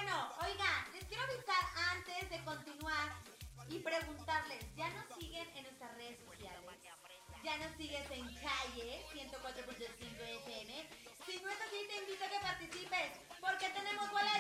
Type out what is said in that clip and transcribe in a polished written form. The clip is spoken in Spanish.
bueno, oigan, les quiero avisar antes de continuar y preguntarles, ¿ya nos siguen en nuestras redes sociales? ¿Ya nos sigues en Calle 104.5 FM? Si no es así, te invito a que participes, porque tenemos boletos